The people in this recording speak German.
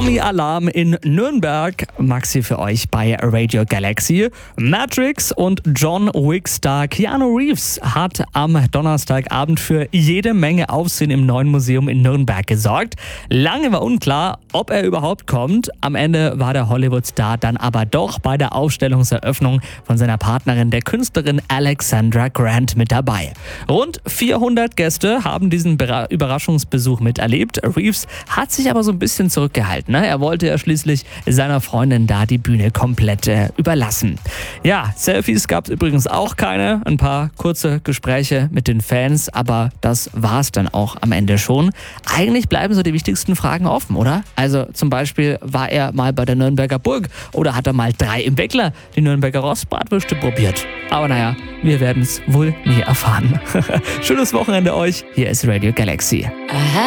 Promi-Alarm in Nürnberg. Maxi für euch bei Radio Galaxy. Matrix und John Wick-Star Keanu Reeves hat am Donnerstagabend für jede Menge Aufsehen im neuen Museum in Nürnberg gesorgt. Lange war unklar, ob er überhaupt kommt. Am Ende war der Hollywood-Star dann aber doch bei der Ausstellungseröffnung von seiner Partnerin, der Künstlerin Alexandra Grant, mit dabei. Rund 400 Gäste haben diesen Überraschungsbesuch miterlebt. Reeves hat sich aber so ein bisschen zurückgehalten. Er wollte ja schließlich seiner Freundin da die Bühne komplett überlassen. Ja, Selfies gab es übrigens auch keine. Ein paar kurze Gespräche mit den Fans, aber das war's dann auch am Ende schon. Eigentlich bleiben so die wichtigsten Fragen offen, oder? Also zum Beispiel, war er mal bei der Nürnberger Burg oder hat er mal 3 im Weckler die Nürnberger Rostbratwürste probiert? Aber naja, wir werden es wohl nie erfahren. Schönes Wochenende euch. Hier ist Radio Galaxy.